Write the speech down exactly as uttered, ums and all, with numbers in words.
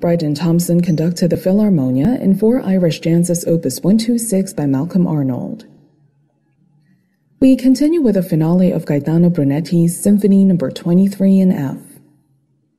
Bryden Thompson conducted the Philharmonia in four Irish Janses Opus one two six by Malcolm Arnold. We continue with the finale of Gaetano Brunetti's Symphony number twenty-three in F.